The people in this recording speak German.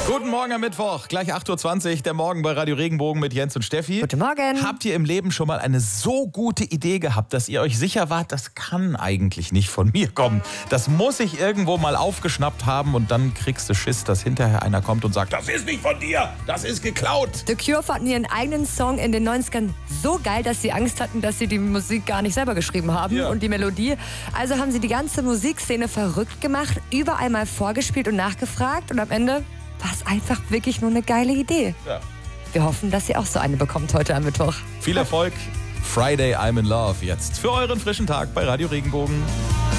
Guten Morgen am Mittwoch, gleich 8.20 Uhr, der Morgen bei Radio Regenbogen mit Jens und Steffi. Guten Morgen. Habt ihr im Leben schon mal eine so gute Idee gehabt, dass ihr euch sicher wart, das kann eigentlich nicht von mir kommen. Das muss ich irgendwo mal aufgeschnappt haben und dann kriegst du Schiss, dass hinterher einer kommt und sagt, das ist nicht von dir, das ist geklaut. The Cure fanden ihren eigenen Song in den 90ern so geil, dass sie Angst hatten, dass sie die Musik gar nicht selber geschrieben haben und die Melodie. Also haben sie die ganze Musikszene verrückt gemacht, überall mal vorgespielt und nachgefragt und am Ende war es einfach wirklich nur eine geile Idee. Ja. Wir hoffen, dass ihr auch so eine bekommt heute am Mittwoch. Viel Erfolg. Friday I'm in Love jetzt für euren frischen Tag bei Radio Regenbogen.